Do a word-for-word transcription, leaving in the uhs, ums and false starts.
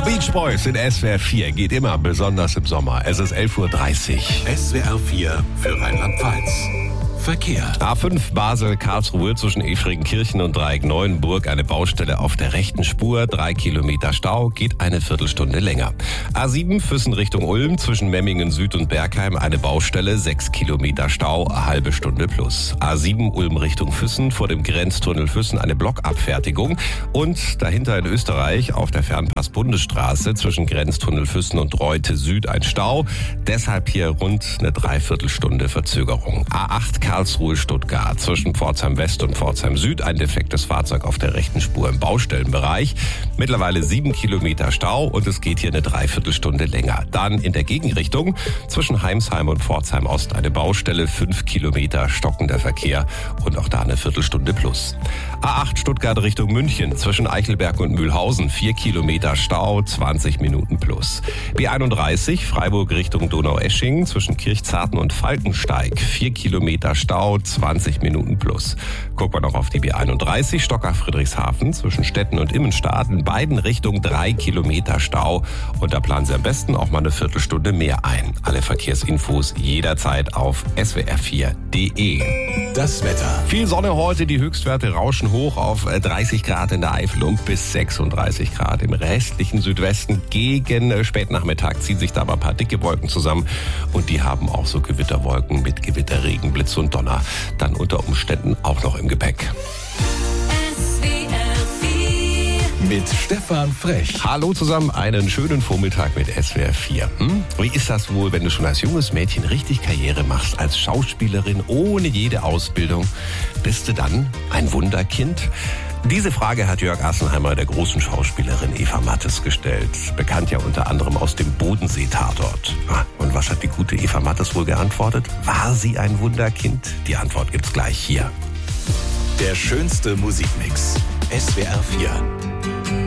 Beach Boys in S W R vier geht immer, besonders im Sommer. Es ist elf Uhr dreißig. S W R vier für Rheinland-Pfalz. Verkehr. A fünf Basel-Karlsruhe zwischen Efringenkirchen und Dreieck-Neuenburg. Eine Baustelle auf der rechten Spur. Drei Kilometer Stau, geht eine Viertelstunde länger. A sieben Füssen Richtung Ulm zwischen Memmingen Süd und Bergheim. Eine Baustelle, sechs Kilometer Stau, eine halbe Stunde plus. A sieben Ulm Richtung Füssen, vor dem Grenztunnel Füssen eine Blockabfertigung. Und dahinter in Österreich auf der Fernpass-Bundesstraße zwischen Grenztunnel Füssen und Reute Süd ein Stau. Deshalb hier rund eine Dreiviertelstunde Verzögerung. A acht Karlsruhe-Stuttgart zwischen Pforzheim West und Pforzheim Süd. Ein defektes Fahrzeug auf der rechten Spur im Baustellenbereich. Mittlerweile sieben Kilometer Stau und es geht hier eine Dreiviertelstunde länger. Dann in der Gegenrichtung zwischen Heimsheim und Pforzheim Ost eine Baustelle. Fünf Kilometer stockender Verkehr und auch da eine Viertelstunde plus. A acht Stuttgart Richtung München zwischen Eichelberg und Mühlhausen. Vier Kilometer Stau, zwanzig Minuten plus. B einunddreißig Freiburg Richtung Donaueschingen zwischen Kirchzarten und Falkensteig. Vier Kilometer Stau, zwanzig Minuten plus. Gucken wir noch auf die B einunddreißig Stockach-Friedrichshafen zwischen Stetten und Immenstadt. In beiden Richtungen drei Kilometer Stau. Und da planen Sie am besten auch mal eine Viertelstunde mehr ein. Alle Verkehrsinfos jederzeit auf S W R vier punkt de. Das Wetter. Viel Sonne heute, die Höchstwerte rauschen hoch auf dreißig Grad in der Eifel und bis sechsunddreißig Grad im restlichen Südwesten. Gegen Spätnachmittag ziehen sich da aber ein paar dicke Wolken zusammen und die haben auch so Gewitterwolken mit Gewitterregen, Blitz und Donner. Dann unter Umständen auch noch im Gepäck. Mit Stefan Frech. Hallo zusammen, einen schönen Vormittag mit S W R vier. Hm? Wie ist das wohl, wenn du schon als junges Mädchen richtig Karriere machst, als Schauspielerin ohne jede Ausbildung? Bist du dann ein Wunderkind? Diese Frage hat Jörg Assenheimer der großen Schauspielerin Eva Mattes gestellt. Bekannt ja unter anderem aus dem Bodensee-Tatort. Und was hat die gute Eva Mattes wohl geantwortet? War sie ein Wunderkind? Die Antwort gibt's gleich hier. Der schönste Musikmix. S W R vier.